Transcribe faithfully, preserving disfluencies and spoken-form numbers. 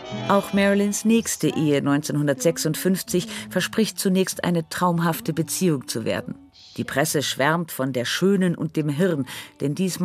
Auch Marilyns nächste Ehe neunzehnhundertsechsundfünfzig verspricht zunächst eine traumhafte Beziehung zu werden. Die Presse schwärmt von der Schönen und dem Hirn, denn dies